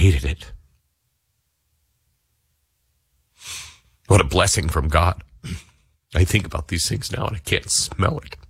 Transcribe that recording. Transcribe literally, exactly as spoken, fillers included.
hated it. What a blessing from God. I think about these things now and I can't smell it.